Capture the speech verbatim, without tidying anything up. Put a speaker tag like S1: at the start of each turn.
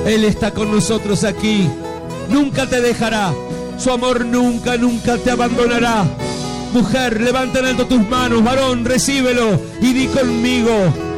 S1: Él está con nosotros aquí. Nunca te dejará. Su amor nunca, nunca te abandonará. Mujer, levanta en alto tus manos. Varón, recíbelo y di conmigo: